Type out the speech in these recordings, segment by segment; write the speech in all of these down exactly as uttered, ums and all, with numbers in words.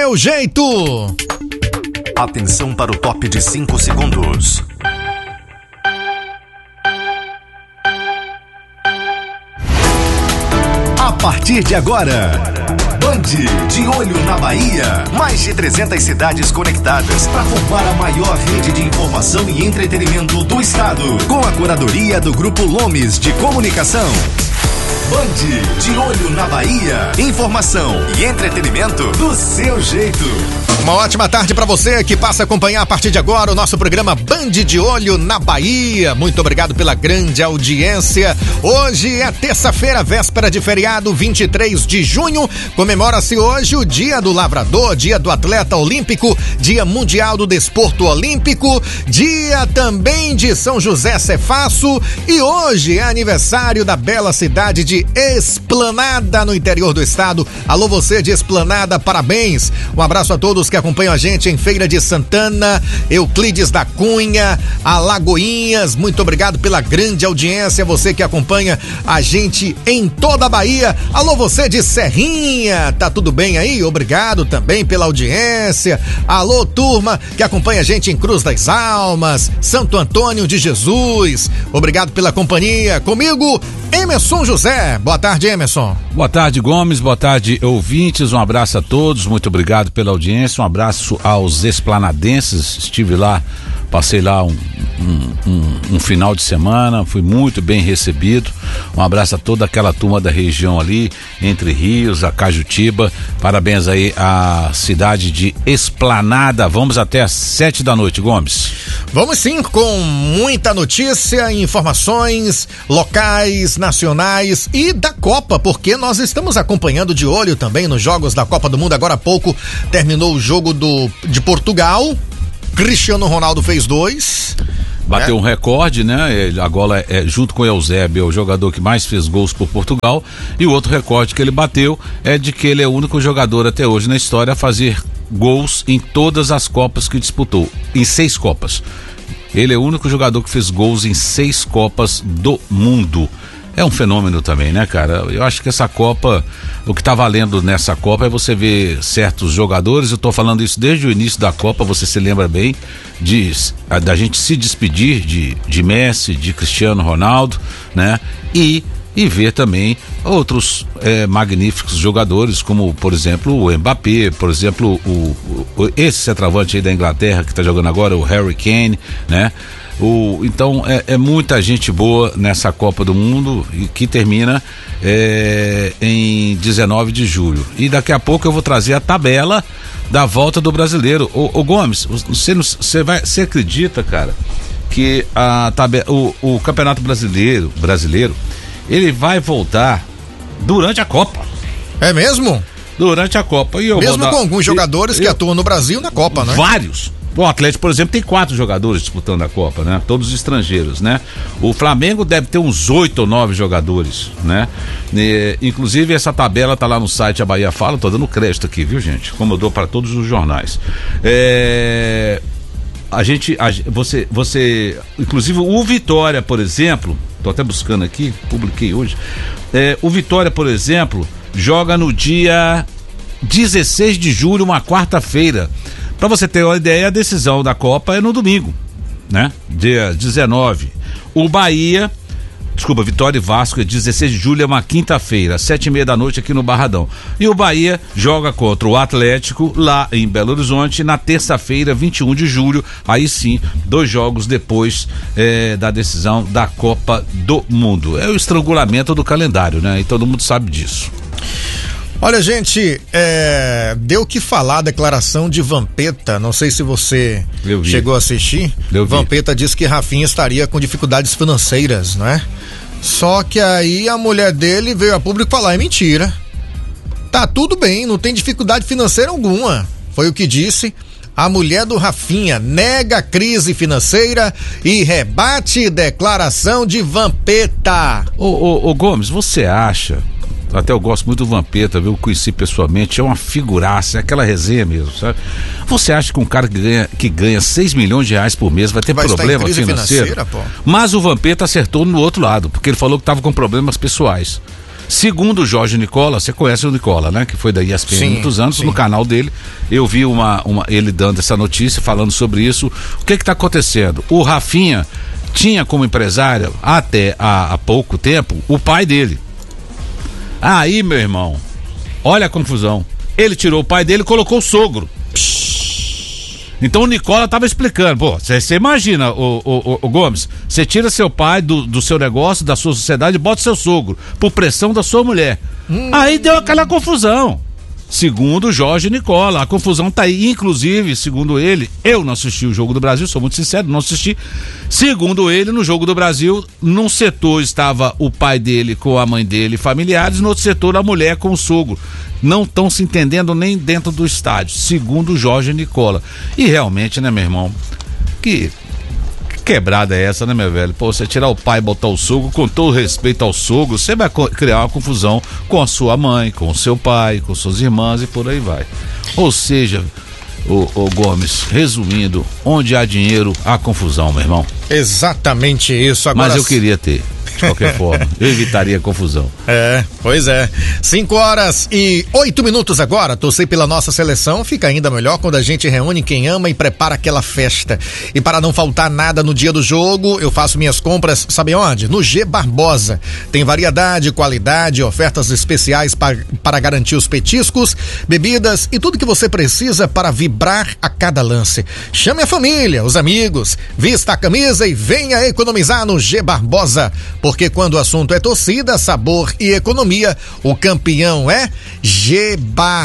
Meu jeito. Atenção para o top de cinco segundos. A partir de agora, Band de Olho na Bahia. Mais de trezentas cidades conectadas para formar a maior rede de informação e entretenimento do estado. Com a curadoria do Grupo Lomes de Comunicação. Band de Olho na Bahia. Informação e entretenimento do seu jeito. Uma ótima tarde para você que passa a acompanhar a partir de agora o nosso programa Band de Olho na Bahia. Muito obrigado pela grande audiência. Hoje é terça-feira, véspera de feriado, vinte e três de junho. Comemora-se hoje o Dia do Lavrador, Dia do Atleta Olímpico, Dia Mundial do Desporto Olímpico, Dia também de São José Cefasso, e hoje é aniversário da bela cidade de Esplanada, no interior do estado. Alô, você de Esplanada, parabéns. Um abraço a todos que acompanham a gente em Feira de Santana, Euclides da Cunha, Alagoinhas. Muito obrigado pela grande audiência, você que acompanha a gente em toda a Bahia. Alô, você de Serrinha, tá tudo bem aí? Obrigado também pela audiência. Alô, turma que acompanha a gente em Cruz das Almas, Santo Antônio de Jesus. Obrigado pela companhia. Comigo, Emerson José. Boa tarde, Emerson. Boa tarde, Gomes. Boa tarde, ouvintes. Um abraço a todos. Muito obrigado pela audiência. Um abraço aos esplanadenses. Estive lá, passei lá um, um, um, um final de semana. Fui muito bem recebido. Um abraço a toda aquela turma da região ali, Entre Rios, a Cajutiba. Parabéns aí à cidade de Esplanada. Vamos até às sete da noite, Gomes. Vamos sim, com muita notícia, informações locais, nacionais e da Copa, porque nós estamos acompanhando de olho também nos jogos da Copa do Mundo. Agora há pouco terminou o jogo do, de Portugal. Cristiano Ronaldo fez dois. Bateu é. um recorde, né? Ele agora, é, junto com o Eusébio, é o jogador que mais fez gols por Portugal. E o outro recorde que ele bateu é de que ele é o único jogador até hoje na história a fazer gols em todas as Copas que disputou, em seis Copas. Ele é o único jogador que fez gols em seis Copas do Mundo. É um fenômeno também, né, cara? Eu acho que essa Copa, o que tá valendo nessa Copa é você ver certos jogadores. Eu tô falando isso desde o início da Copa, você se lembra bem de da gente se despedir de, de Messi, de Cristiano Ronaldo, né? E E ver também outros é, magníficos jogadores, como por exemplo o Mbappé, por exemplo o, o, esse centroavante aí da Inglaterra que está jogando agora, o Harry Kane, né? O, então é, é muita gente boa nessa Copa do Mundo e que termina é, em dezenove de julho. E daqui a pouco eu vou trazer a tabela da volta do brasileiro. Ô, ô Gomes, você, você, vai, você acredita, cara, que a tabela, o, o Campeonato Brasileiro, brasileiro ele vai voltar durante a Copa. É mesmo? Durante a Copa. E eu mesmo vou dar... com alguns jogadores eu... que atuam no Brasil na Copa, né? Vários. O Atlético, por exemplo, tem quatro jogadores disputando a Copa, né? Todos estrangeiros, né? O Flamengo deve ter uns oito ou nove jogadores, né? E, inclusive essa tabela tá lá no site A Bahia Fala, tô dando crédito aqui, viu, gente? Como eu dou para todos os jornais. É... A gente, a, você, você, inclusive o Vitória, por exemplo, tô até buscando aqui, publiquei hoje, é, o Vitória, por exemplo, joga no dia dezesseis de julho, uma quarta-feira. Para você ter uma ideia, a decisão da Copa é no domingo, né? Dia dezenove. O Bahia, desculpa, Vitória e Vasco, é dezesseis de julho, é uma quinta-feira, sete e meia da noite aqui no Barradão. E o Bahia joga contra o Atlético lá em Belo Horizonte na terça-feira, vinte e um de julho. Aí sim, dois jogos depois é, da decisão da Copa do Mundo. É o estrangulamento do calendário, né? E todo mundo sabe disso. Olha, gente, é, deu o que falar a declaração de Vampeta. Não sei se você chegou a assistir. Vampeta disse que Rafinha estaria com dificuldades financeiras, não é? Só que aí a mulher dele veio a público falar: é mentira. Tá tudo bem, não tem dificuldade financeira alguma. Foi o que disse a mulher do Rafinha. Nega a crise financeira e rebate declaração de Vampeta. Ô, ô, ô Gomes, você acha... Até eu gosto muito do Vampeta, viu? Eu conheci pessoalmente, é uma figuraça, é aquela resenha mesmo, sabe? Você acha que um cara que ganha, que ganha seis milhões de reais por mês vai ter vai problema financeiro? Pô. Mas o Vampeta acertou no outro lado, porque ele falou que estava com problemas pessoais. Segundo o Jorge Nicola, você conhece o Nicola, né? Que foi da E S P N há muitos anos, sim. No canal dele, eu vi uma, uma, ele dando essa notícia, falando sobre isso. O que que tá acontecendo? O Rafinha tinha como empresário, até há, há pouco tempo, o pai dele. Aí, meu irmão, olha a confusão. Ele tirou o pai dele e colocou o sogro. Então o Nicola tava explicando, pô, você imagina, o, o, o Gomes, você tira seu pai do, do seu negócio, da sua sociedade, e bota seu sogro, por pressão da sua mulher. Hum. Aí deu aquela confusão. Segundo Jorge Nicola, a confusão tá aí, inclusive, segundo ele, eu não assisti o Jogo do Brasil, sou muito sincero, não assisti. Segundo ele, no Jogo do Brasil, num setor estava o pai dele com a mãe dele, familiares, no outro setor a mulher com o sogro. Não estão se entendendo nem dentro do estádio, segundo Jorge Nicola. E realmente, né, meu irmão, que quebrada é essa, né, meu velho? Pô, você tirar o pai e botar o sogro, com todo respeito ao sogro, você vai criar uma confusão com a sua mãe, com o seu pai, com suas irmãs e por aí vai. Ou seja, o, o Gomes, resumindo, onde há dinheiro, há confusão, meu irmão. Exatamente isso. Agora... Mas eu queria ter. De qualquer forma, eu evitaria confusão. É, pois é. Cinco horas e oito minutos agora. Torcer pela nossa seleção fica ainda melhor quando a gente reúne quem ama e prepara aquela festa. E para não faltar nada no dia do jogo, eu faço minhas compras, sabe onde? No G Barbosa. Tem variedade, qualidade, ofertas especiais para, para garantir os petiscos, bebidas e tudo que você precisa para vibrar a cada lance. Chame a família, os amigos, vista a camisa e venha economizar no G Barbosa. Porque quando o assunto é torcida, sabor e economia, o campeão é G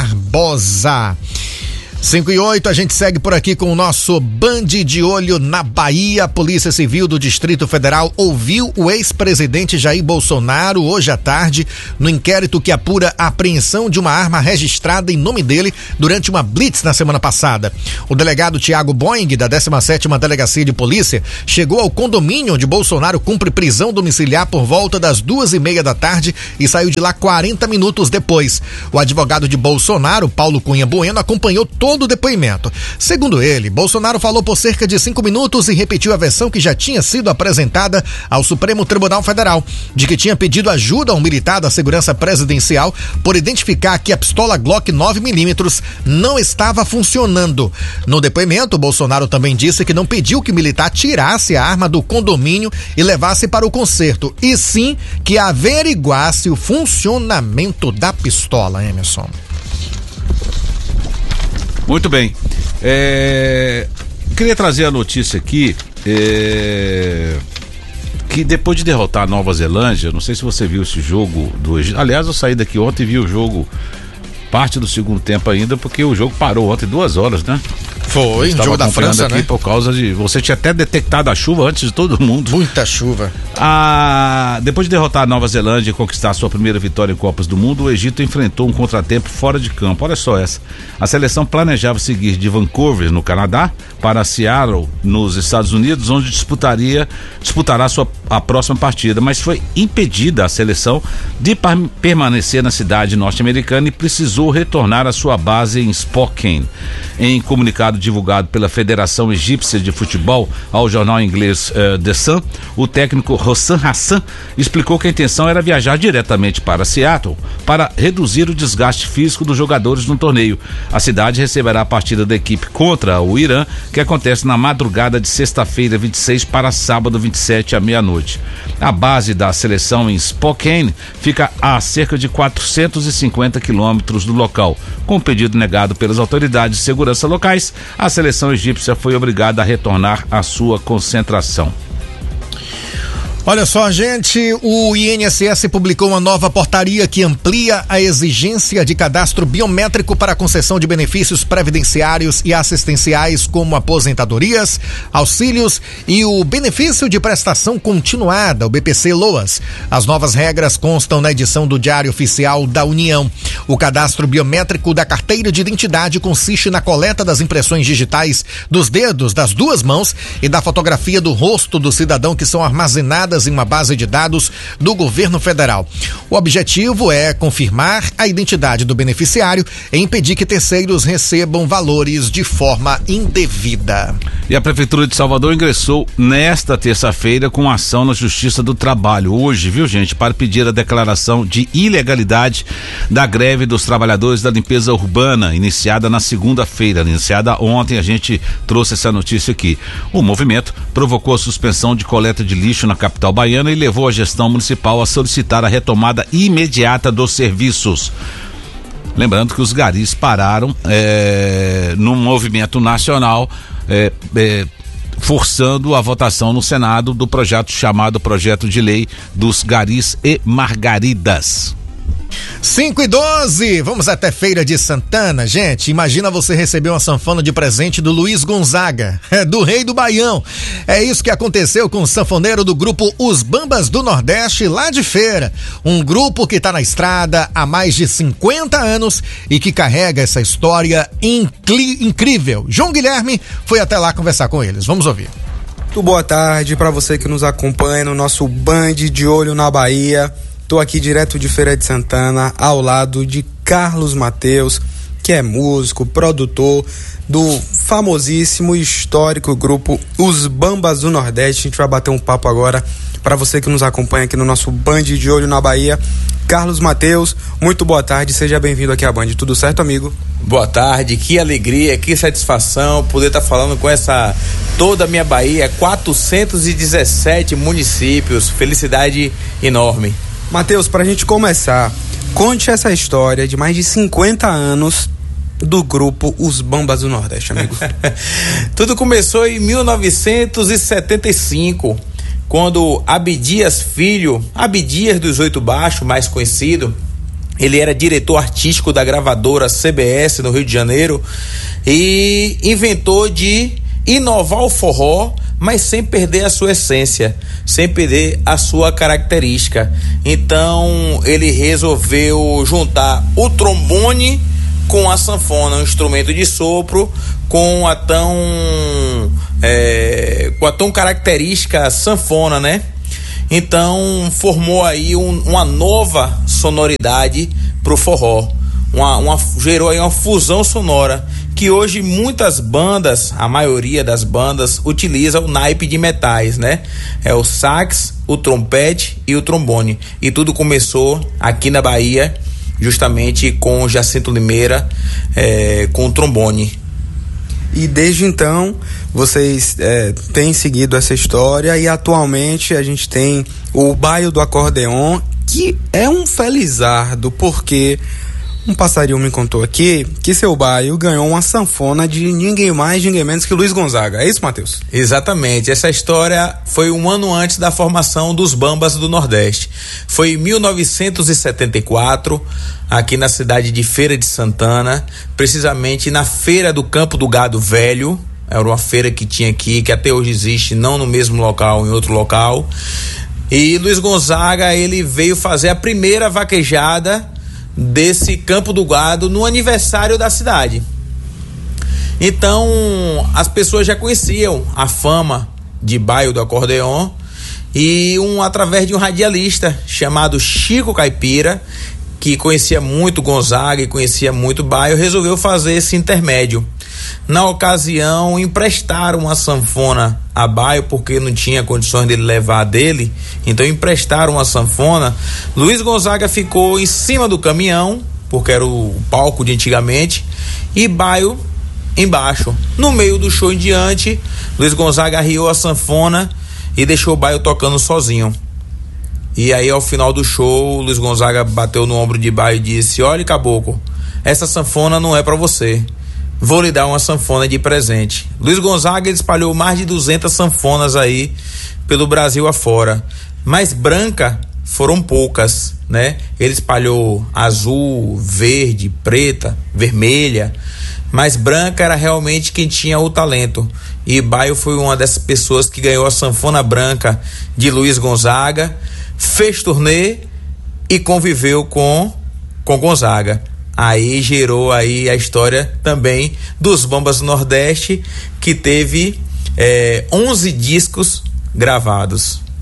Barbosa. cinco e oito, a gente segue por aqui com o nosso Band de Olho na Bahia. A Polícia Civil do Distrito Federal ouviu o ex-presidente Jair Bolsonaro hoje à tarde no inquérito que apura a apreensão de uma arma registrada em nome dele durante uma blitz na semana passada. O delegado Tiago Boing, da décima sétima Delegacia de Polícia, chegou ao condomínio onde Bolsonaro cumpre prisão domiciliar por volta das duas e meia da tarde e saiu de lá quarenta minutos depois. O advogado de Bolsonaro, Paulo Cunha Bueno, acompanhou todo Todo o depoimento. Segundo ele, Bolsonaro falou por cerca de cinco minutos e repetiu a versão que já tinha sido apresentada ao Supremo Tribunal Federal, de que tinha pedido ajuda a um militar da segurança presidencial por identificar que a pistola Glock nove milímetros não estava funcionando. No depoimento, Bolsonaro também disse que não pediu que o militar tirasse a arma do condomínio e levasse para o concerto, e sim que averiguasse o funcionamento da pistola, Emerson. Muito bem. É... Queria trazer a notícia aqui é... que depois de derrotar a Nova Zelândia, não sei se você viu esse jogo do Egito. Aliás, eu saí daqui ontem e vi o jogo, parte do segundo tempo ainda, porque o jogo parou ontem duas horas, né? Foi, o jogo da França, aqui, né? Por causa de... Você tinha até detectado a chuva antes de todo mundo. Muita chuva. Ah, depois de derrotar a Nova Zelândia e conquistar sua primeira vitória em Copas do Mundo, o Egito enfrentou um contratempo fora de campo. Olha só essa. A seleção planejava seguir de Vancouver, no Canadá, para Seattle, nos Estados Unidos, onde disputaria, disputará sua, a próxima partida, mas foi impedida a seleção de par- permanecer na cidade norte-americana e precisou retornar à sua base em Spokane. Em comunicado divulgado pela Federação Egípcia de Futebol ao jornal inglês uh, The Sun, o técnico Hossam Hassan explicou que a intenção era viajar diretamente para Seattle para reduzir o desgaste físico dos jogadores no torneio. A cidade receberá a partida da equipe contra o Irã, que acontece na madrugada de sexta-feira vinte e seis para sábado vinte e sete à meia-noite. A base da seleção em Spokane fica a cerca de quatrocentos e cinquenta quilômetros do local. Com o pedido negado pelas autoridades de segurança locais, a seleção egípcia foi obrigada a retornar à sua concentração. Olha só, gente, o I N S S publicou uma nova portaria que amplia a exigência de cadastro biométrico para a concessão de benefícios previdenciários e assistenciais como aposentadorias, auxílios e o benefício de prestação continuada, o B P C-LOAS. As novas regras constam na edição do Diário Oficial da União. O cadastro biométrico da carteira de identidade consiste na coleta das impressões digitais dos dedos das duas mãos e da fotografia do rosto do cidadão que são armazenadas registradas em uma base de dados do governo federal. O objetivo é confirmar a identidade do beneficiário e impedir que terceiros recebam valores de forma indevida. E a Prefeitura de Salvador ingressou nesta terça-feira com ação na Justiça do Trabalho, hoje, viu gente, para pedir a declaração de ilegalidade da greve dos trabalhadores da limpeza urbana, iniciada na segunda-feira, iniciada ontem, a gente trouxe essa notícia aqui. O movimento provocou a suspensão de coleta de lixo na capital baiana e levou a gestão municipal a solicitar a retomada imediata dos serviços. Lembrando que os garis pararam é, num movimento nacional, é, é, forçando a votação no Senado do projeto chamado Projeto de Lei dos Garis e Margaridas. cinco e doze, vamos até Feira de Santana, gente. Imagina você receber uma sanfona de presente do Luiz Gonzaga, do Rei do Baião. É isso que aconteceu com o sanfoneiro do grupo Os Bambas do Nordeste, lá de Feira. Um grupo que está na estrada há mais de cinquenta anos e que carrega essa história incli- incrível. João Guilherme foi até lá conversar com eles. Vamos ouvir. Muito boa tarde para você que nos acompanha no nosso Band de Olho na Bahia. Estou aqui direto de Feira de Santana, ao lado de Carlos Mateus, que é músico, produtor do famosíssimo e histórico grupo Os Bambas do Nordeste. A gente vai bater um papo agora para você que nos acompanha aqui no nosso Band de Olho na Bahia. Carlos Mateus, muito boa tarde, seja bem-vindo aqui à Band. Tudo certo, amigo? Boa tarde, que alegria, que satisfação poder estar tá falando com essa toda a minha Bahia, quatrocentos e dezessete municípios, felicidade enorme. Mateus, pra gente começar, conte essa história de mais de cinquenta anos do grupo Os Bambas do Nordeste, amigo. Tudo começou em mil novecentos e setenta e cinco, quando Abdias Filho, Abdias dos Oito Baixos, mais conhecido, ele era diretor artístico da gravadora C B S no Rio de Janeiro e inventou de inovar o forró, mas sem perder a sua essência, sem perder a sua característica. Então ele resolveu juntar o trombone com a sanfona, um instrumento de sopro, com a tão é, com a tão característica sanfona, né? Então formou aí um, uma nova sonoridade pro forró, uma, uma, gerou aí uma fusão sonora que hoje muitas bandas, a maioria das bandas, utiliza o naipe de metais, né? É o sax, o trompete e o trombone. E tudo começou aqui na Bahia, justamente com o Jacinto Limeira, é, com o trombone. E desde então, vocês é, têm seguido essa história e atualmente a gente tem o Baio do Acordeon, que é um felizardo, porque um passarinho me contou aqui que seu baio ganhou uma sanfona de ninguém mais, ninguém menos que Luiz Gonzaga. É isso, Mateus? Exatamente. Essa história foi um ano antes da formação dos Bambas do Nordeste. Foi em mil novecentos e setenta e quatro, aqui na cidade de Feira de Santana, precisamente na Feira do Campo do Gado Velho. Era uma feira que tinha aqui, que até hoje existe, não no mesmo local, em outro local. E Luiz Gonzaga, ele veio fazer a primeira vaquejada desse Campo do Gado no aniversário da cidade. Então as pessoas já conheciam a fama de Baio do Acordeon e um através de um radialista chamado Chico Caipira, que conhecia muito Gonzaga e conhecia muito Baio, resolveu fazer esse intermédio. Na ocasião, emprestaram uma sanfona a Baio, porque não tinha condições dele levar dele, então emprestaram uma sanfona. Luiz Gonzaga ficou em cima do caminhão, porque era o palco de antigamente, e Baio embaixo. No meio do show em diante, Luiz Gonzaga arriou a sanfona e deixou o Baio tocando sozinho. E aí, ao final do show, Luiz Gonzaga bateu no ombro de Baio e disse: olha, caboclo, essa sanfona não é pra você, vou lhe dar uma sanfona de presente. Luiz Gonzaga espalhou mais de duzentas sanfonas aí pelo Brasil afora, mas branca foram poucas, né? Ele espalhou azul, verde, preta, vermelha, mas branca era realmente quem tinha o talento. E Baio foi uma dessas pessoas que ganhou a sanfona branca de Luiz Gonzaga, fez turnê e conviveu com, com Gonzaga. Aí gerou aí a história também dos Bambas do Nordeste, que teve é, onze discos gravados.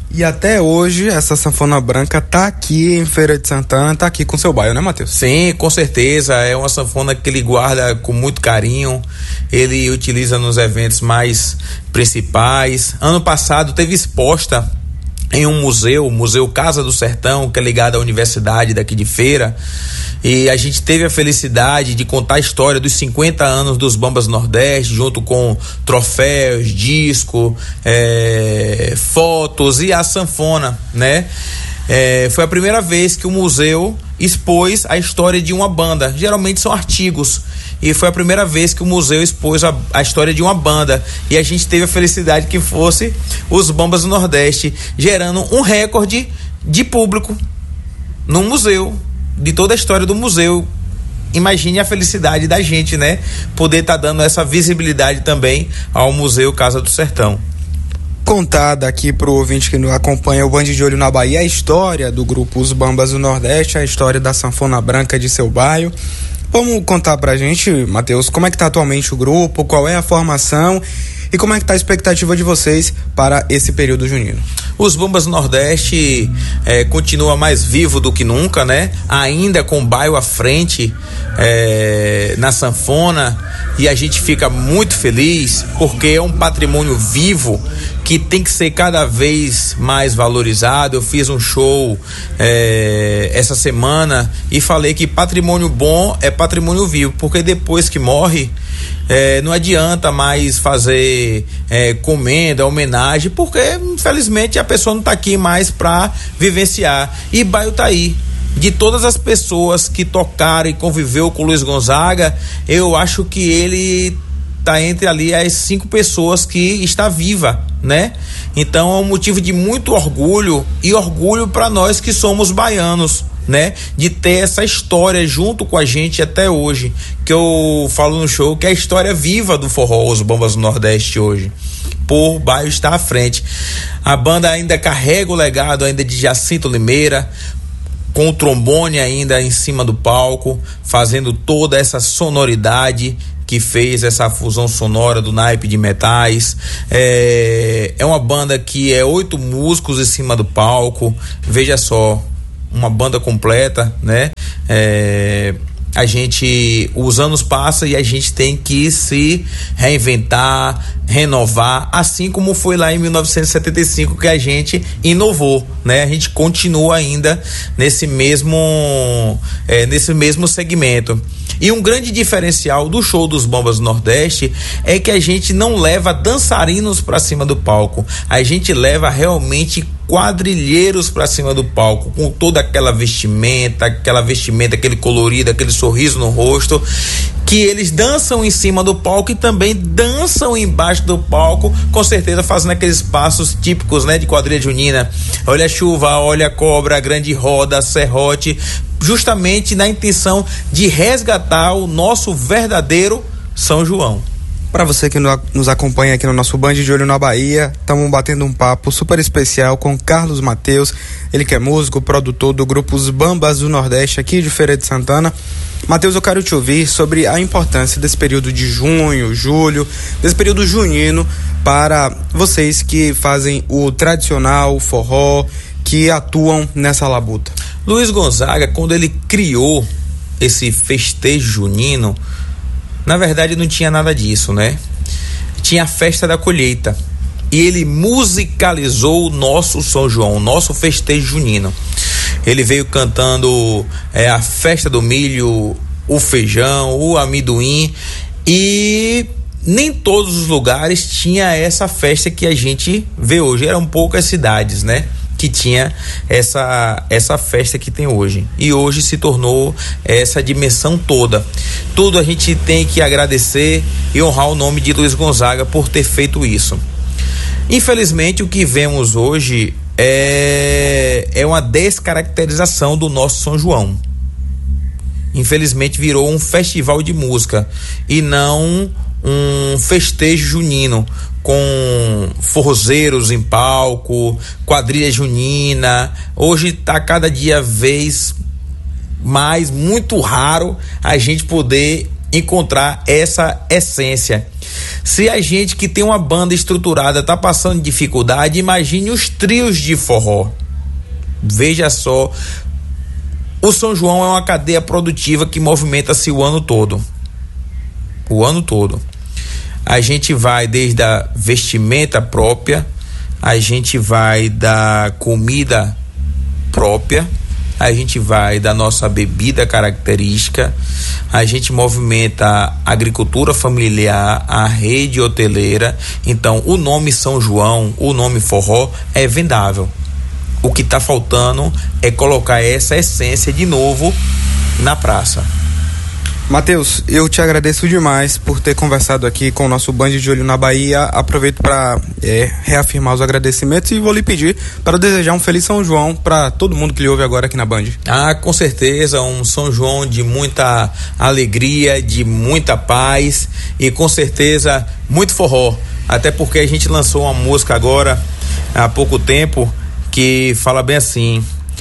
E até hoje essa sanfona branca tá aqui em Feira de Santana, tá aqui com seu bairro, né, Matheus? Sim, com certeza, é uma sanfona que ele guarda com muito carinho, ele utiliza nos eventos mais principais. Ano passado teve exposta em um museu, o Museu Casa do Sertão, que é ligado à universidade daqui de Feira, e a gente teve a felicidade de contar a história dos cinquenta anos dos Bambas Nordeste, junto com troféus, disco, é, fotos e a sanfona, né? É, foi a primeira vez que o museu expôs a história de uma banda. Geralmente são artigos, e foi a primeira vez que o museu expôs a, a história de uma banda, e a gente teve a felicidade que fosse os Bambas do Nordeste, gerando um recorde de público no museu, de toda a história do museu. Imagine a felicidade da gente, né? Poder estar tá dando essa visibilidade também ao Museu Casa do Sertão. Contada aqui pro ouvinte que nos acompanha o Band de Olho na Bahia, a história do grupo Os Bambas do Nordeste, a história da sanfona branca de seu bairro. Vamos contar pra gente, Matheus, como é que tá atualmente o grupo, qual é a formação e como é que tá a expectativa de vocês para esse período junino? Os Bambas Nordeste é, continua mais vivo do que nunca, né? Ainda com o bairro à frente é, na sanfona, e a gente fica muito feliz porque é um patrimônio vivo que tem que ser cada vez mais valorizado. Eu fiz um show é, essa semana e falei que patrimônio bom é patrimônio vivo, porque depois que morre É, não adianta mais fazer é, comenda, homenagem, porque infelizmente a pessoa não está aqui mais para vivenciar. E bairro tá aí. De todas as pessoas que tocaram e conviveu com o Luiz Gonzaga, eu acho que ele tá entre ali as cinco pessoas que está viva, né? Então é um motivo de muito orgulho, e orgulho para nós que somos baianos, né? De ter essa história junto com a gente até hoje, que eu falo no show que é a história viva do forró, os Bambas do Nordeste hoje, por bairro estar à frente. A banda ainda carrega o legado ainda de Jacinto Limeira, com o trombone ainda em cima do palco, fazendo toda essa sonoridade que fez essa fusão sonora do naipe de metais. É, é uma banda que é oito músicos em cima do palco, veja só, uma banda completa, né? É, a gente, os anos passam e a gente tem que se reinventar, renovar, assim como foi lá em mil novecentos e setenta e cinco que a gente inovou, né? A gente continua ainda nesse mesmo, é, nesse mesmo segmento. E um grande diferencial do show dos Bambas do Nordeste é que a gente não leva dançarinos para cima do palco, a gente leva realmente quadrilheiros para cima do palco, com toda aquela vestimenta, aquela vestimenta, aquele colorido, aquele sorriso no rosto, que eles dançam em cima do palco e também dançam embaixo do palco, com certeza fazendo aqueles passos típicos, né, de quadrilha junina. Olha a chuva, olha a cobra, a grande roda, serrote, justamente na intenção de resgatar o nosso verdadeiro São João. Para você que nos acompanha aqui no nosso Band de Olho na Bahia, estamos batendo um papo super especial com Carlos Mateus, ele que é músico, produtor do grupo Os Bambas do Nordeste aqui de Feira de Santana. Mateus, eu quero te ouvir sobre a importância desse período de junho, julho, desse período junino para vocês que fazem o tradicional, o forró, que atuam nessa labuta. Luiz Gonzaga, quando ele criou esse festejo junino, na verdade não tinha nada disso, né? Tinha a festa da colheita, e ele musicalizou o nosso São João, o nosso festejo junino. Ele veio cantando é, a festa do milho, o feijão, o amendoim, e nem todos os lugares tinha essa festa que a gente vê hoje. Eram poucas cidades, né, que tinha essa, essa festa que tem hoje, e hoje se tornou essa dimensão toda. Tudo a gente tem que agradecer e honrar o nome de Luiz Gonzaga por ter feito isso. Infelizmente o que vemos hoje é, é uma descaracterização do nosso São João. Infelizmente virou um festival de música e não um festejo junino, com forrozeiros em palco, quadrilha junina. Hoje está cada dia vez mais, muito raro a gente poder encontrar essa essência. Se a gente que tem uma banda estruturada tá passando dificuldade, imagine os trios de forró. Veja só, o São João é uma cadeia produtiva que movimenta-se o ano todo. O ano todo. A gente vai desde a vestimenta própria, a gente vai da comida própria, a gente vai da nossa bebida característica, a gente movimenta a agricultura familiar, a rede hoteleira. Então, o nome São João, o nome forró é vendável. O que está faltando é colocar essa essência de novo na praça. Matheus, eu te agradeço demais por ter conversado aqui com o nosso Band de Olho na Bahia. Aproveito para é, reafirmar os agradecimentos e vou lhe pedir para desejar um feliz São João para todo mundo que lhe ouve agora aqui na Band. Ah, com certeza, um São João de muita alegria, de muita paz e com certeza muito forró. Até porque a gente lançou uma música agora há pouco tempo que fala bem assim: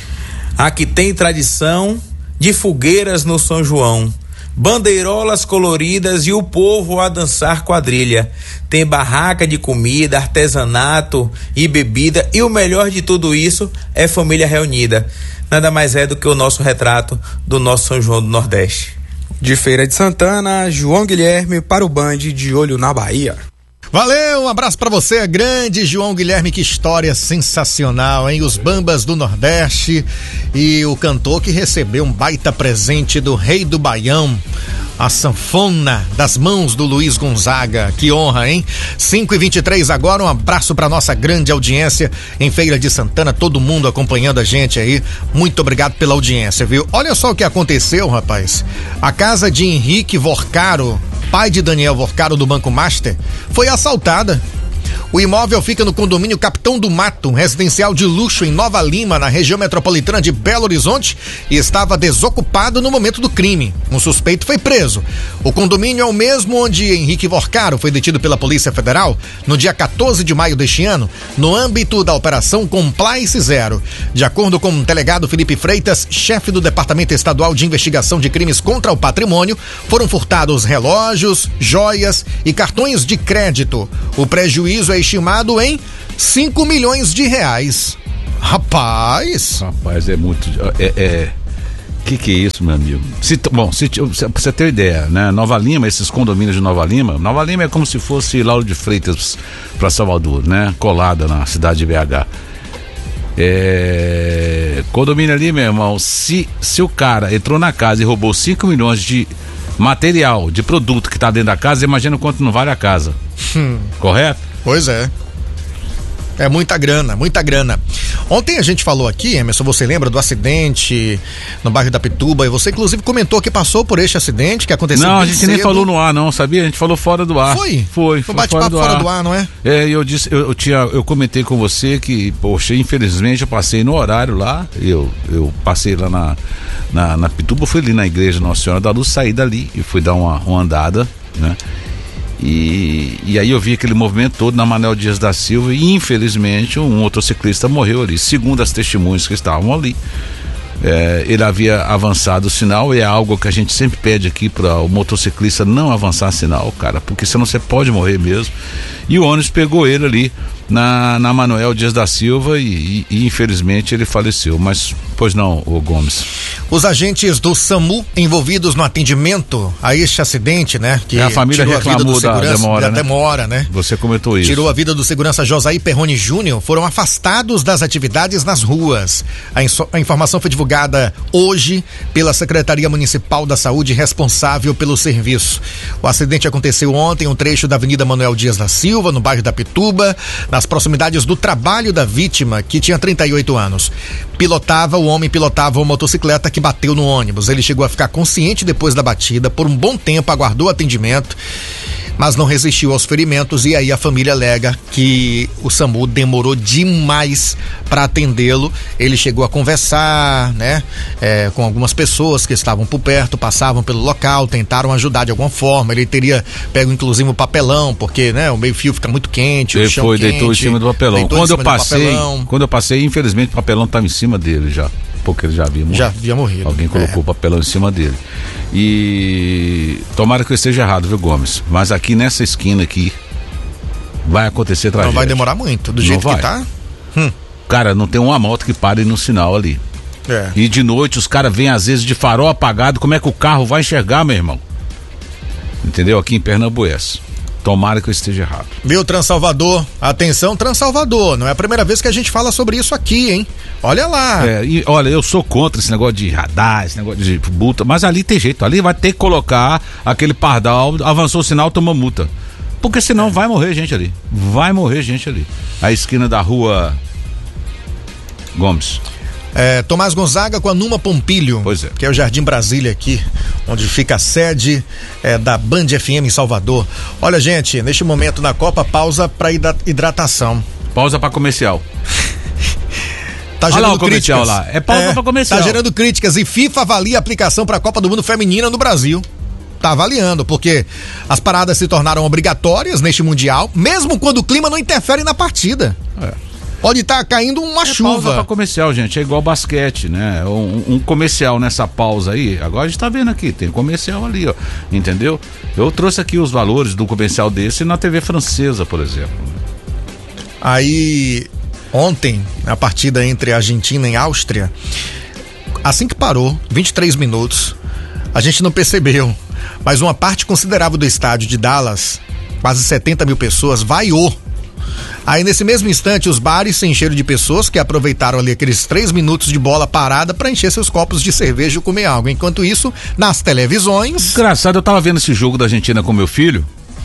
aqui tem tradição de fogueiras no São João, bandeirolas coloridas e o povo a dançar quadrilha. Tem barraca de comida, artesanato e bebida, e o melhor de tudo isso é família reunida. Nada mais é do que o nosso retrato do nosso São João do Nordeste. De Feira de Santana, João Guilherme para o Band de Olho na Bahia. Valeu, um abraço pra você, grande João Guilherme, que história sensacional, hein? Os Bambas do Nordeste e o cantor que recebeu um baita presente do Rei do Baião, a sanfona das mãos do Luiz Gonzaga. Que honra, hein? cinco e vinte e três agora, um abraço pra nossa grande audiência em Feira de Santana, todo mundo acompanhando a gente aí. Muito obrigado pela audiência, viu? Olha só o que aconteceu, rapaz. A casa de Henrique Vorcaro, pai de Daniel Vorcaro do Banco Master, foi assaltada. O imóvel fica no condomínio Capitão do Mato, um residencial de luxo em Nova Lima, na região metropolitana de Belo Horizonte, e estava desocupado no momento do crime. Um suspeito foi preso. O condomínio é o mesmo onde Henrique Vorcaro foi detido pela Polícia Federal no dia quatorze de maio deste ano, no âmbito da Operação Compliance Zero. De acordo com o delegado Felipe Freitas, chefe do Departamento Estadual de Investigação de Crimes contra o Patrimônio, foram furtados relógios, joias e cartões de crédito. O prejuízo é estimado em cinco milhões de reais. Rapaz! Rapaz, é muito... É... é... Que que é isso, meu amigo? Se, bom, se, se, pra você ter ideia, né? Nova Lima, esses condomínios de Nova Lima, Nova Lima é como se fosse Lauro de Freitas para Salvador, né? Colada na cidade de B H. É... Condomínio ali, meu irmão, se, se o cara entrou na casa e roubou cinco milhões de material, de produto que tá dentro da casa, imagina quanto não vale a casa. Hum. Correto? Pois é. É muita grana, muita grana. Ontem a gente falou aqui, Emerson, você lembra do acidente no bairro da Pituba, e você inclusive comentou que passou por este acidente que aconteceu. Não, a gente cedo. nem falou no ar não, sabia? A gente falou fora do ar. Foi? Foi, foi bate-papo fora, fora do ar, não é? É, eu disse, eu, eu tinha, eu comentei com você que, poxa, infelizmente eu passei no horário lá, eu, eu passei lá na, na, na Pituba, fui ali na igreja Nossa Senhora da Luz, saí dali e fui dar uma, uma andada, né? E, e aí eu vi aquele movimento todo na Manuel Dias da Silva e infelizmente um motociclista morreu ali, segundo as testemunhas que estavam ali. É, ele havia avançado o sinal, e é algo que a gente sempre pede aqui para o motociclista não avançar sinal, cara, porque senão você pode morrer mesmo. E o ônibus pegou ele ali na, na Manuel Dias da Silva e, e, e infelizmente ele faleceu. Mas, pois não, o Gomes. Os agentes do SAMU envolvidos no atendimento a este acidente, né? Que a família tirou reclamou a vida do da segurança, demora, da né? demora, né? Você comentou isso. Tirou a vida do segurança Josaí Perrone Júnior, foram afastados das atividades nas ruas. A, inso- a informação foi divulgada hoje pela Secretaria Municipal da Saúde, responsável pelo serviço. O acidente aconteceu ontem, um trecho da Avenida Manuel Dias da Silva, no bairro da Pituba, nas proximidades do trabalho da vítima, que tinha trinta e oito anos. Pilotava, o homem pilotava uma motocicleta que bateu no ônibus. Ele chegou a ficar consciente depois da batida, por um bom tempo aguardou atendimento, mas não resistiu aos ferimentos, e aí a família alega que o SAMU demorou demais para atendê-lo. Ele chegou a conversar, né, é, com algumas pessoas que estavam por perto, passavam pelo local, tentaram ajudar de alguma forma. Ele teria pego inclusive o papelão, porque, né, o meio fio fica muito quente, ele o chão foi, quente, deitou em cima do papelão. Quando eu passei, quando eu passei, infelizmente o papelão estava em cima dele já. porque ele já havia morrido. Já havia morrido. Alguém colocou é. o papelão em cima dele. E tomara que eu esteja errado, viu, Gomes? Mas aqui nessa esquina aqui vai acontecer tragédia. Não vai demorar muito, do jeito não que vai. tá. Hum. Cara, não tem uma moto que pare no sinal ali. É. E de noite os caras vêm às vezes de farol apagado, como é que o carro vai enxergar, meu irmão? Entendeu? Aqui em Pernambués. Tomara que eu esteja errado. Viu, Transalvador? Atenção, Transalvador. Não é a primeira vez que a gente fala sobre isso aqui, hein? Olha lá. É, e olha, eu sou contra esse negócio de radar, esse negócio de multa, mas ali tem jeito. Ali vai ter que colocar aquele pardal, avançou o sinal, toma multa. Porque senão é. vai morrer gente ali. Vai morrer gente ali. A esquina da rua Gomes. É, Tomás Gonzaga com a Numa Pompilho, pois é. que é o Jardim Brasília aqui, onde fica a sede é, da Band F M em Salvador. Olha, gente, neste momento na Copa, pausa para hidratação. Pausa para comercial. Tá gerando Olha lá o comercial críticas. lá. É pausa é, para comercial. Tá gerando críticas e FIFA avalia a aplicação para a Copa do Mundo Feminina no Brasil. Tá avaliando, porque as paradas se tornaram obrigatórias neste Mundial, mesmo quando o clima não interfere na partida. É. Pode estar tá caindo uma é chuva. Pausa pra comercial, gente, é igual basquete, né? Um, um comercial nessa pausa aí, agora a gente tá vendo aqui, tem comercial ali, ó, entendeu? Eu trouxe aqui os valores do comercial desse na T V francesa, por exemplo. Aí, ontem, a partida entre Argentina e Áustria, assim que parou, vinte e três minutos, a gente não percebeu, mas uma parte considerável do estádio de Dallas, quase setenta mil pessoas, vaiou. Aí nesse mesmo instante os bares se encheram de pessoas que aproveitaram ali aqueles três minutos de bola parada para encher seus copos de cerveja e comer algo. Enquanto isso, nas televisões... Engraçado, eu tava vendo esse jogo da Argentina com meu filho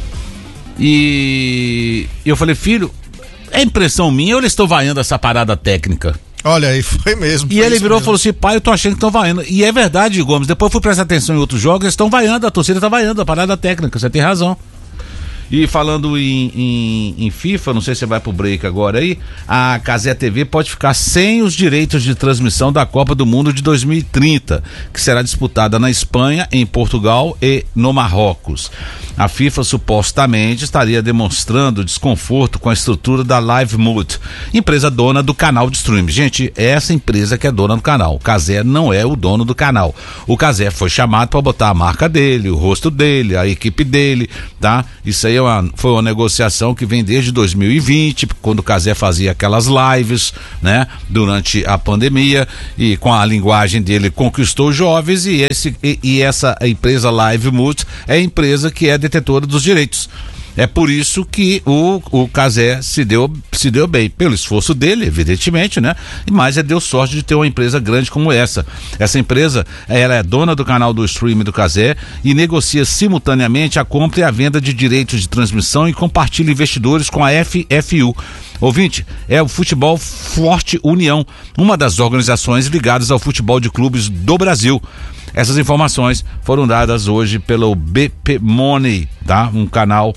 e eu falei, filho, é impressão minha ou eles estão vaiando essa parada técnica? Olha aí, foi mesmo. E foi ele virou e mesmo. falou assim, pai, eu tô achando que estão vaiando. E é verdade, Gomes, depois eu fui prestar atenção em outros jogos, eles estão vaiando, a torcida tá vaiando a parada técnica, você tem razão. E falando em, em, em FIFA, não sei se você vai pro break agora aí, a Cazé T V pode ficar sem os direitos de transmissão da Copa do Mundo de dois mil e trinta, que será disputada na Espanha, em Portugal e no Marrocos. A FIFA supostamente estaria demonstrando desconforto com a estrutura da Live Mode, empresa dona do canal de streaming. Gente, é essa empresa que é dona do canal. O Cazé não é o dono do canal. O Cazé foi chamado para botar a marca dele, o rosto dele, a equipe dele, tá? Isso aí é uma, foi uma negociação que vem desde dois mil e vinte, quando o Cazé fazia aquelas lives, né? Durante a pandemia, e com a linguagem dele conquistou jovens, e, esse, e, e essa empresa Live Mode é a empresa que é detetora dos direitos. É por isso que o, o Cazé se deu, se deu bem, pelo esforço dele, evidentemente, né? Mas é deu sorte de ter uma empresa grande como essa. Essa empresa, ela é dona do canal do streaming do Cazé e negocia simultaneamente a compra e a venda de direitos de transmissão e compartilha investidores com a F F U. Ouvinte, é o Futebol Forte União, uma das organizações ligadas ao futebol de clubes do Brasil. Essas informações foram dadas hoje pelo B P Money, tá? Um canal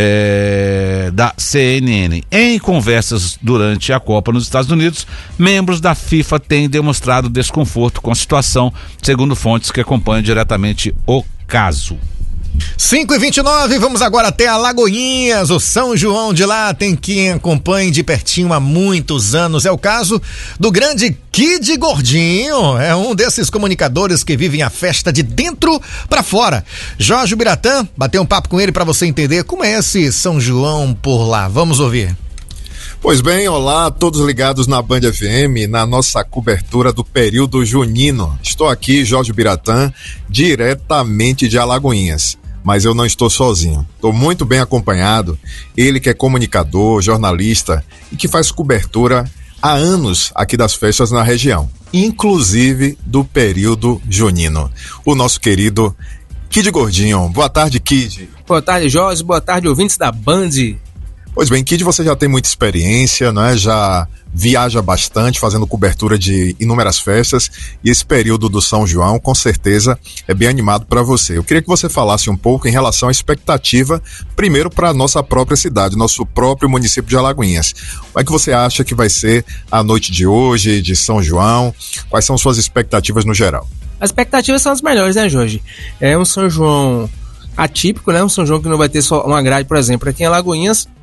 é, da C N N. Em conversas durante a Copa nos Estados Unidos, membros da FIFA têm demonstrado desconforto com a situação, segundo fontes que acompanham diretamente o caso. cinco e vinte e nove, vamos agora até Alagoinhas, o São João de lá tem quem acompanhe de pertinho há muitos anos, é o caso do grande Kid Gordinho, é um desses comunicadores que vivem a festa de dentro pra fora. Jorge Biratã, bateu um papo com ele pra você entender como é esse São João por lá, vamos ouvir. Pois bem, olá a todos ligados na Band F M, na nossa cobertura do período junino. Estou aqui, Jorge Biratã, diretamente de Alagoinhas. Mas eu não estou sozinho, estou muito bem acompanhado, ele que é comunicador, jornalista e que faz cobertura há anos aqui das festas na região, inclusive do período junino. O nosso querido Kid Gordinho. Boa tarde, Kid. Boa tarde, Jorge, boa tarde, ouvintes da Band. Pois bem, Kid, você já tem muita experiência, né? Já viaja bastante, fazendo cobertura de inúmeras festas, e esse período do São João, com certeza, é bem animado para você. Eu queria que você falasse um pouco em relação à expectativa, primeiro para a nossa própria cidade, nosso próprio município de Alagoinhas. Como é que você acha que vai ser a noite de hoje, de São João? Quais são suas expectativas no geral? As expectativas são as melhores, né, Jorge? É um São João atípico, né? Um São João que não vai ter só uma grade, por exemplo, aqui em Alagoinhas.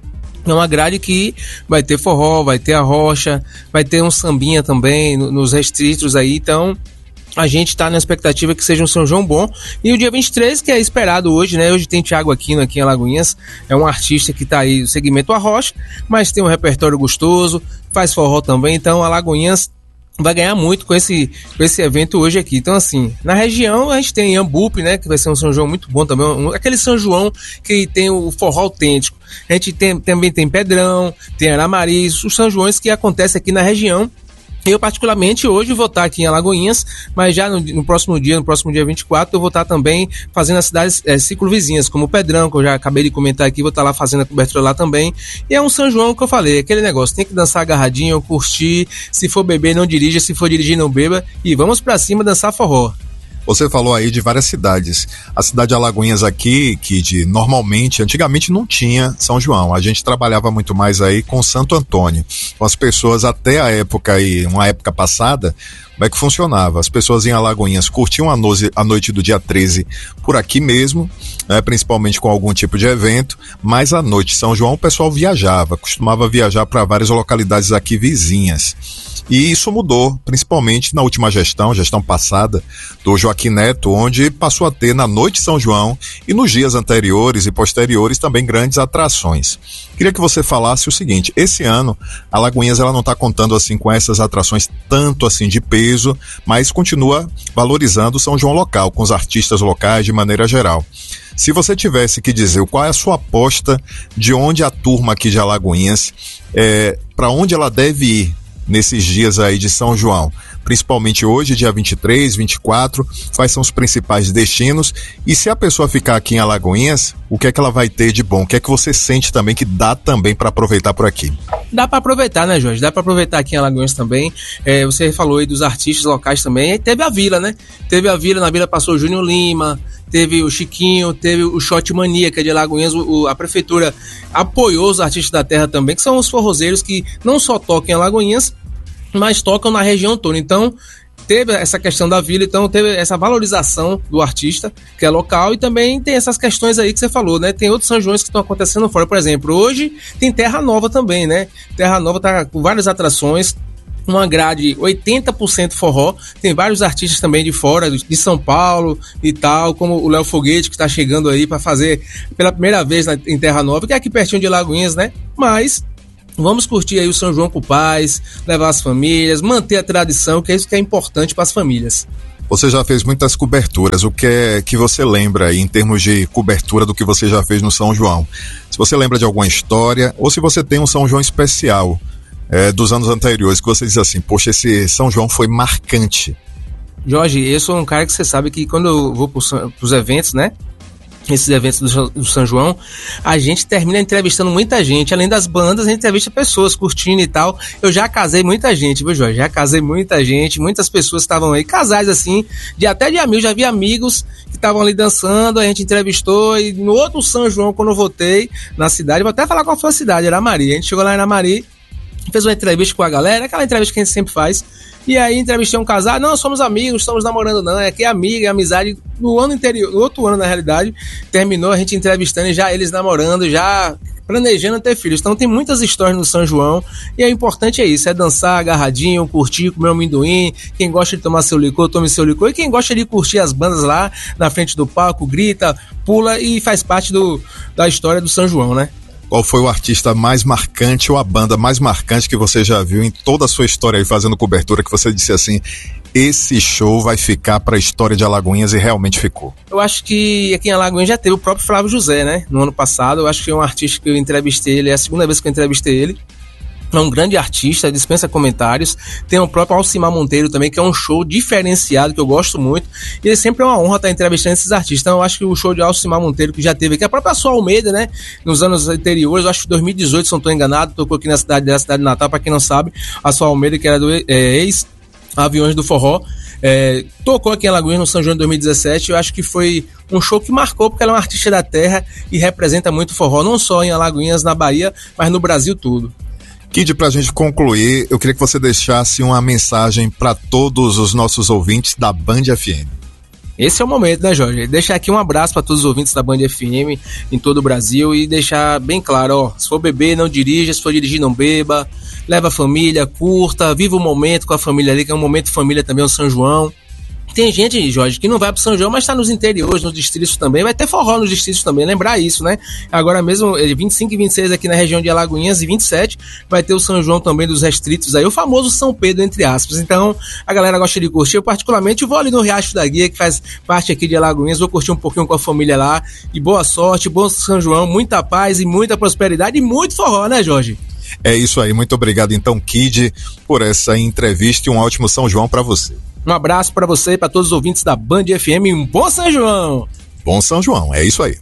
É uma grade que vai ter forró, vai ter a rocha, vai ter um sambinha também no, nos restritos aí, então a gente está na expectativa que seja um São João bom. E o dia vinte e três, que é esperado hoje, né? Hoje tem Thiago Aquino aqui em Alagoinhas, é um artista que está aí no segmento arrocha, mas tem um repertório gostoso, faz forró também, então Alagoinhas vai ganhar muito com esse, com esse evento hoje aqui. Então, assim, na região a gente tem Iambupe, né, que vai ser um São João muito bom também, um, aquele São João que tem o forró autêntico. A gente tem, também tem Pedrão, tem Aramari, os São Joões que acontecem aqui na região. Eu, particularmente, hoje vou estar aqui em Alagoinhas, mas já no, no próximo dia, no próximo dia vinte e quatro, eu vou estar também fazendo as cidades é, ciclovizinhas, como Pedrão, que eu já acabei de comentar aqui, vou estar lá fazendo a cobertura lá também. E é um São João que eu falei, aquele negócio, tem que dançar agarradinho, curtir, se for beber, não dirija, se for dirigir, não beba, e vamos pra cima dançar forró. Você falou aí de várias cidades. A cidade de Alagoinhas aqui, que de, normalmente, antigamente não tinha São João. A gente trabalhava muito mais aí com Santo Antônio. Com as pessoas até a época aí, uma época passada, como é que funcionava? As pessoas em Alagoinhas curtiam a, noze, a noite do dia treze por aqui mesmo, né, principalmente com algum tipo de evento, mas à noite São João o pessoal viajava, costumava viajar para várias localidades aqui vizinhas. E isso mudou, principalmente na última gestão, gestão passada, do Joaquim Neto, onde passou a ter na noite de São João e nos dias anteriores e posteriores também grandes atrações. Queria que você falasse o seguinte, esse ano a Alagoinhas ela não está contando assim com essas atrações tanto assim de peso, mas continua valorizando o São João local, com os artistas locais de maneira geral. Se você tivesse que dizer qual é a sua aposta de onde a turma aqui de Alagoinhas, é, para onde ela deve ir nesses dias aí de São João, principalmente hoje, dia vinte e três, vinte e quatro, quais são os principais destinos, e se a pessoa ficar aqui em Alagoinhas, o que é que ela vai ter de bom? O que é que você sente também que dá também para aproveitar por aqui? Dá para aproveitar, né, Jorge? Dá para aproveitar aqui em Alagoinhas também. É, você falou aí dos artistas locais também, e teve a Vila, né? Teve a Vila, na Vila passou o Júnior Lima, teve o Chiquinho, teve o Shot Mania, que é de Alagoinhas, o, a prefeitura apoiou os artistas da terra também, que são os forrozeiros que não só tocam em Alagoinhas, mas tocam na região toda. Então, teve essa questão da vila, então teve essa valorização do artista, que é local, e também tem essas questões aí que você falou, né? Tem outros São Joões que estão acontecendo fora. Por exemplo, hoje tem Terra Nova também, né? Terra Nova tá com várias atrações, uma grade oitenta por cento forró, tem vários artistas também de fora, de São Paulo e tal, como o Léo Foguete, que está chegando aí para fazer pela primeira vez na, em Terra Nova, que é aqui pertinho de Alagoinhas, né? Mas vamos curtir aí o São João com paz, levar as famílias, manter a tradição, que é isso que é importante para as famílias. Você já fez muitas coberturas, o que é que você lembra aí em termos de cobertura do que você já fez no São João? Se você lembra de alguma história, ou se você tem um São João especial é, dos anos anteriores, que você diz assim, poxa, esse São João foi marcante. Jorge, eu sou um cara que você sabe que quando eu vou para os eventos, né? Esses eventos do, do São João, a gente termina entrevistando muita gente, além das bandas, a gente entrevista pessoas curtindo e tal. Eu já casei muita gente, viu, Jorge? Já casei muita gente, muitas pessoas estavam aí, casais assim, de até de amigos, já vi amigos que estavam ali dançando, a gente entrevistou, e no outro São João, quando eu voltei na cidade, vou até falar qual foi a cidade, era Aramari. A gente chegou lá em Aramari, fez uma entrevista com a galera, aquela entrevista que a gente sempre faz. E aí entrevistei um casal, não, somos amigos, estamos namorando não, é que é amiga, é amizade. No ano anterior, no outro ano na realidade, terminou a gente entrevistando e já eles namorando, já planejando ter filhos. Então tem muitas histórias no São João e o importante é isso, é dançar agarradinho, curtir, comer um amendoim, quem gosta de tomar seu licor, tome seu licor, e quem gosta de curtir as bandas lá na frente do palco, grita, pula e faz parte do, da história do São João, né? Qual foi o artista mais marcante ou a banda mais marcante que você já viu em toda a sua história aí fazendo cobertura, que você disse assim, esse show vai ficar para a história de Alagoinhas, e realmente ficou? Eu acho que aqui em Alagoinhas já teve o próprio Flávio José, né? No ano passado, eu acho que é um artista que eu entrevistei ele, é a segunda vez que eu entrevistei ele. É um grande artista, dispensa comentários. Tem o próprio Alcimar Monteiro também, que é um show diferenciado, que eu gosto muito. E é sempre uma honra estar entrevistando esses artistas. Então eu acho que o show de Alcimar Monteiro, que já teve aqui, a própria Sol Almeida, né? Nos anos anteriores, eu acho que dois mil e dezoito, se não estou enganado, tocou aqui na cidade da cidade de Natal, para quem não sabe, a Sol Almeida, que era do é, ex-Aviões do Forró, é, tocou aqui em Alagoinhas no São João de dois mil e dezessete. Eu acho que foi um show que marcou, porque ela é uma artista da terra e representa muito forró, não só em Alagoinhas, na Bahia, mas no Brasil todo. Kid, pra gente concluir, eu queria que você deixasse uma mensagem para todos os nossos ouvintes da Band F M. Esse é o momento, né, Jorge? Deixar aqui um abraço para todos os ouvintes da Band F M em todo o Brasil e deixar bem claro, ó, se for beber, não dirija, se for dirigir, não beba, leva a família, curta, viva o momento com a família ali, que é um momento de família também, o São João. Tem gente, Jorge, que não vai pro São João, mas tá nos interiores, nos distritos também. Vai ter forró nos distritos também, lembrar isso, né? Agora mesmo, vinte e cinco e vinte e seis aqui na região de Alagoinhas e vinte e sete vai ter o São João também dos restritos aí, o famoso São Pedro, entre aspas. Então, a galera gosta de curtir. Eu, particularmente, vou ali no Riacho da Guia, que faz parte aqui de Alagoinhas, vou curtir um pouquinho com a família lá. E boa sorte, bom São João, muita paz e muita prosperidade e muito forró, né, Jorge? É isso aí, muito obrigado então, Kid, por essa entrevista e um ótimo São João para você. Um abraço para você e para todos os ouvintes da Band F M. Um bom São João! Bom São João, é isso aí.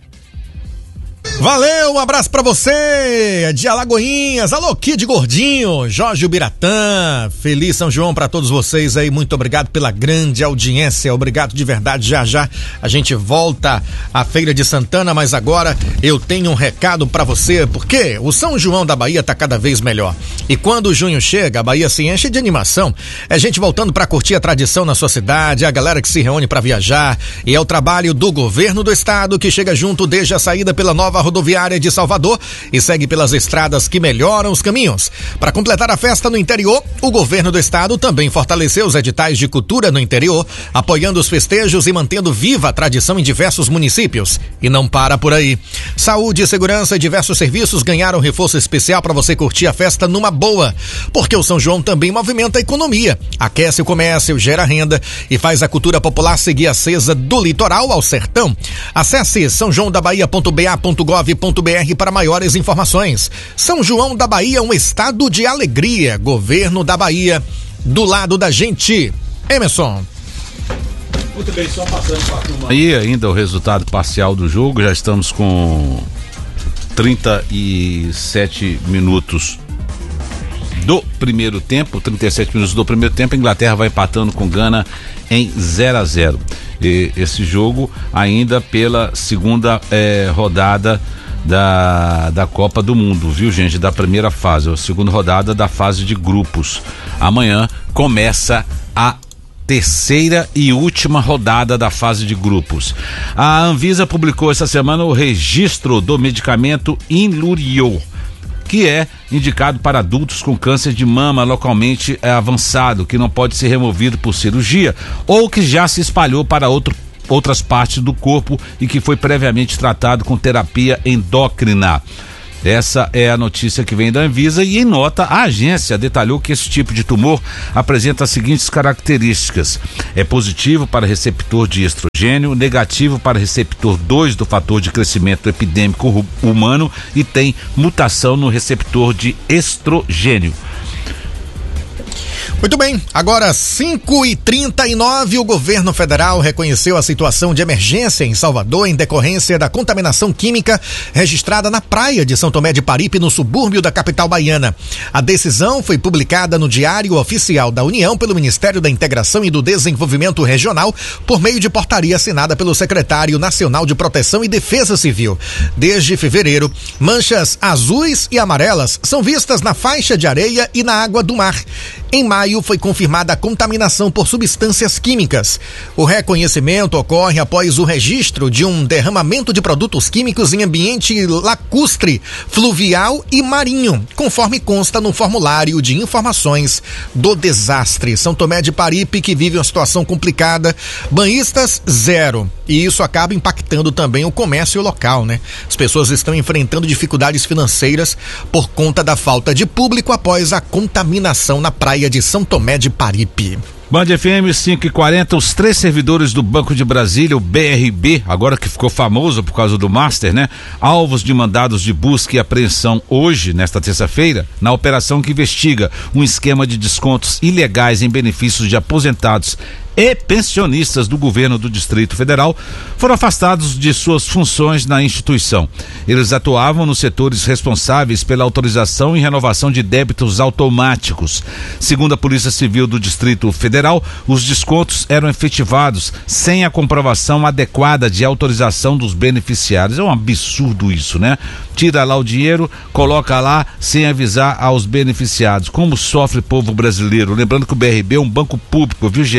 Valeu, um abraço pra você de Alagoinhas, alô Kid Gordinho, Jorge Biratã, feliz São João pra todos vocês aí, muito obrigado pela grande audiência, obrigado de verdade. Já já a gente volta à Feira de Santana, mas agora eu tenho um recado pra você, porque o São João da Bahia tá cada vez melhor, e quando o junho chega, a Bahia se enche de animação, é gente voltando pra curtir a tradição na sua cidade, é a galera que se reúne pra viajar, e é o trabalho do governo do estado que chega junto desde a saída pela nova rodoviária de Salvador e segue pelas estradas que melhoram os caminhos. Para completar a festa no interior, o governo do estado também fortaleceu os editais de cultura no interior, apoiando os festejos e mantendo viva a tradição em diversos municípios. E não para por aí. Saúde, segurança e diversos serviços ganharam reforço especial para você curtir a festa numa boa, porque o São João também movimenta a economia, aquece o comércio, gera renda e faz a cultura popular seguir acesa do litoral ao sertão. Acesse são joão da bahia ponto b a ponto gov ponto b r para maiores informações. São João da Bahia, um estado de alegria. Governo da Bahia, do lado da gente. Emerson. Muito bem, só passando para a turma aí, ainda o resultado parcial do jogo, já estamos com trinta e sete minutos do primeiro tempo, trinta e sete minutos do primeiro tempo, a Inglaterra vai empatando com Gana em zero a zero. E esse jogo ainda pela segunda eh, rodada da, da Copa do Mundo, viu, gente? Da primeira fase, a segunda rodada da fase de grupos. Amanhã começa a terceira e última rodada da fase de grupos. A Anvisa publicou essa semana o registro do medicamento Inluriyo, que é indicado para adultos com câncer de mama localmente avançado, que não pode ser removido por cirurgia, ou que já se espalhou para outro, outras partes do corpo e que foi previamente tratado com terapia endócrina. Essa é a notícia que vem da Anvisa e, em nota, a agência detalhou que esse tipo de tumor apresenta as seguintes características: é positivo para receptor de estrogênio, negativo para receptor dois do fator de crescimento epidêmico humano e tem mutação no receptor de estrogênio. Muito bem, agora cinco e trinta e nove, o governo federal reconheceu a situação de emergência em Salvador em decorrência da contaminação química registrada na praia de São Tomé de Paripe, no subúrbio da capital baiana. A decisão foi publicada no Diário Oficial da União pelo Ministério da Integração e do Desenvolvimento Regional por meio de portaria assinada pelo secretário nacional de Proteção e Defesa Civil. Desde fevereiro, manchas azuis e amarelas são vistas na faixa de areia e na água do mar. Em maio foi confirmada a contaminação por substâncias químicas. O reconhecimento ocorre após o registro de um derramamento de produtos químicos em ambiente lacustre, fluvial e marinho, conforme consta no formulário de informações do desastre. São Tomé de Paripe, que vive uma situação complicada, banhistas zero. E isso acaba impactando também o comércio local, né? As pessoas estão enfrentando dificuldades financeiras por conta da falta de público após a contaminação na praia de São Tomé de Paripe. Band F M cinco e quarenta, os três servidores do Banco de Brasília, o B R B, agora que ficou famoso por causa do Master, né? Alvos de mandados de busca e apreensão hoje, nesta terça-feira, na operação que investiga um esquema de descontos ilegais em benefícios de aposentados e pensionistas do governo do Distrito Federal, foram afastados de suas funções na instituição. Eles atuavam nos setores responsáveis pela autorização e renovação de débitos automáticos. Segundo a Polícia Civil do Distrito Federal, os descontos eram efetivados sem a comprovação adequada de autorização dos beneficiários. É um absurdo isso, né? Tira lá o dinheiro, coloca lá sem avisar aos beneficiados. Como sofre o povo brasileiro? Lembrando que o B R B é um banco público, viu, gente?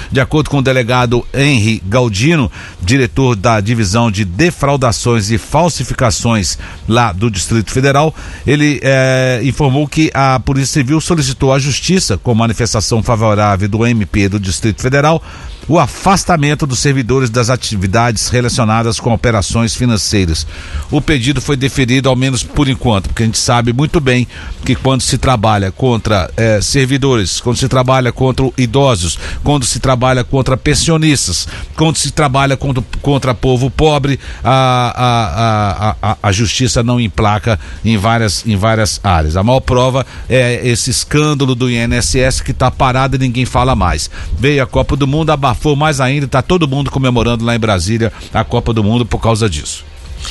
De acordo com o delegado Henry Galdino, diretor da divisão de defraudações e falsificações lá do Distrito Federal, ele eh, informou que a Polícia Civil solicitou à Justiça, com manifestação favorável do M P do Distrito Federal, o afastamento dos servidores das atividades relacionadas com operações financeiras. O pedido foi deferido, ao menos por enquanto, porque a gente sabe muito bem que quando se trabalha contra eh, servidores, quando se trabalha contra idosos, quando se trabalha contra pensionistas, quando se trabalha contra, contra povo pobre, a, a, a, a justiça não emplaca em várias, em várias áreas. A maior prova é esse escândalo do I N S S que está parado e ninguém fala mais. Veio a Copa do Mundo, abafou mais ainda, está todo mundo comemorando lá em Brasília a Copa do Mundo por causa disso.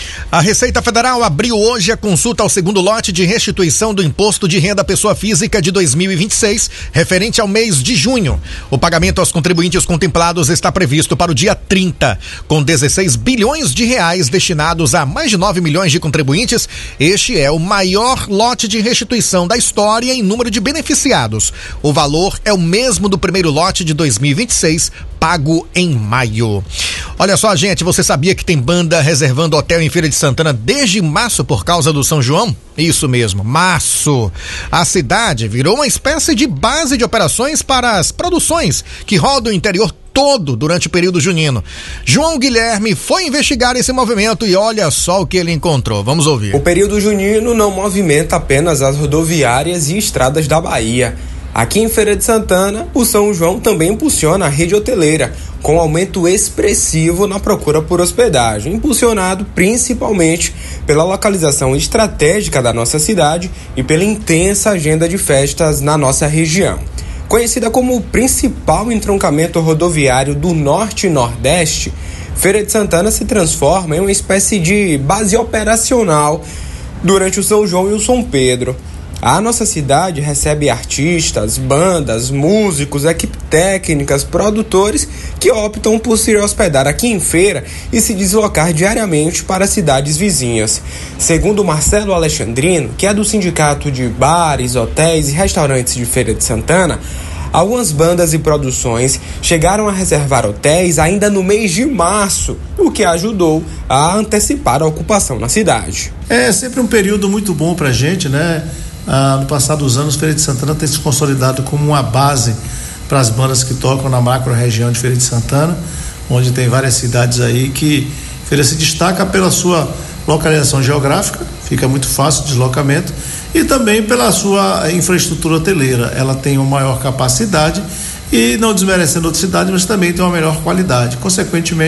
A Receita Federal abriu hoje a consulta ao segundo lote de restituição do Imposto de Renda à Pessoa Física de dois mil e vinte e seis, referente ao mês de junho. O pagamento aos contribuintes contemplados está previsto para o dia trinta. Com dezesseis bilhões de reais destinados a mais de nove milhões de contribuintes, este é o maior lote de restituição da história em número de beneficiados. O valor é o mesmo do primeiro lote de dois mil e vinte e seis, pago em maio. Olha só, gente, você sabia que tem banda reservando hotel em Feira de Santana desde março por causa do São João? Isso mesmo, março. A cidade virou uma espécie de base de operações para as produções que rodam o interior todo durante o período junino. João Guilherme foi investigar esse movimento e olha só o que ele encontrou. Vamos ouvir. O período junino não movimenta apenas as rodoviárias e estradas da Bahia. Aqui em Feira de Santana, o São João também impulsiona a rede hoteleira, com aumento expressivo na procura por hospedagem, impulsionado principalmente pela localização estratégica da nossa cidade e pela intensa agenda de festas na nossa região. Conhecida como o principal entroncamento rodoviário do Norte e Nordeste, Feira de Santana se transforma em uma espécie de base operacional durante o São João e o São Pedro. A nossa cidade recebe artistas, bandas, músicos, equipe técnicas, produtores que optam por se hospedar aqui em feira e se deslocar diariamente para cidades vizinhas. Segundo Marcelo Alexandrino, que é do Sindicato de Bares, Hotéis e Restaurantes de Feira de Santana, algumas bandas e produções chegaram a reservar hotéis ainda no mês de março, o que ajudou a antecipar a ocupação na cidade. É sempre um período muito bom pra gente, né? Ah, no passar dos anos, Feira de Santana tem se consolidado como uma base para as bandas que tocam na macro região de Feira de Santana, onde tem várias cidades aí que Feira se destaca pela sua localização geográfica, fica muito fácil o deslocamento, e também pela sua infraestrutura hoteleira. Ela tem uma maior capacidade e, não desmerecendo outra cidade, mas também tem uma melhor qualidade. Consequentemente,